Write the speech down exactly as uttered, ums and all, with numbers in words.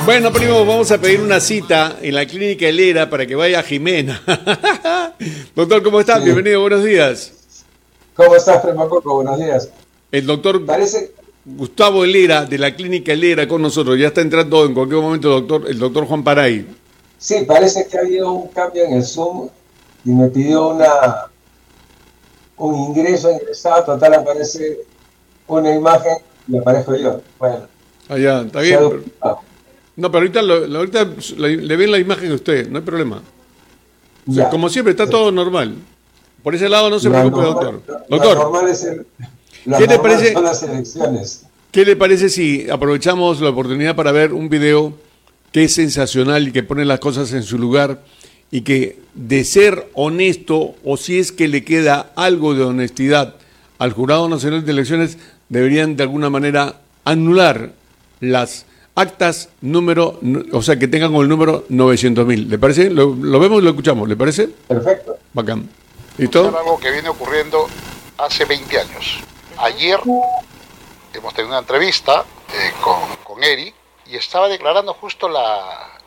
Bueno, primo, vamos a pedir una cita en la clínica Helera para que vaya Jimena. Doctor, ¿cómo estás? Sí. Bienvenido, buenos días. ¿Cómo estás, Primo Coco? Buenos días. El doctor Parece, Gustavo Helera, de la clínica Helera, con nosotros. Ya está entrando en cualquier momento doctor, el doctor Juan Paray. sí, parece que ha habido un cambio en el Zoom y me pidió una, un ingreso ingresado. Total, aparece una imagen y aparezco yo. Bueno, Allá, está se ha bien. pero- duplicado. No, pero ahorita, lo- lo- ahorita le, le ven la imagen a usted, no hay problema. O sea, Ya. como siempre, está todo normal. Por ese lado no se Lo preocupe, normal, doctor. lo Doctor, normal es el, lo ¿qué le normal parece? son las elecciones. ¿Qué le parece si aprovechamos la oportunidad para ver un video que es sensacional y que pone las cosas en su lugar y que, de ser honesto, o si es que le queda algo de honestidad al Jurado Nacional de Elecciones, deberían de alguna manera anular las actas número, o sea, que tengan el número novecientos mil? ¿Le parece? Lo, lo vemos y lo escuchamos, ¿le parece? Perfecto. Bacán. ¿Listo? Algo que viene ocurriendo hace veinte años. Ayer hemos tenido una entrevista eh, con, con Eri y estaba declarando justo la,